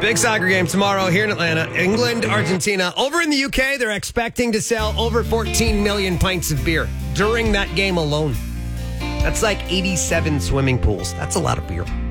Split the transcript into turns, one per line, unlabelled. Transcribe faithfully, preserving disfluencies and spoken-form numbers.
Big soccer game tomorrow here in Atlanta. England, Argentina. Over in the U K, they're expecting to sell over fourteen million pints of beer during that game alone. That's like eighty-seven swimming pools. That's a lot of beer.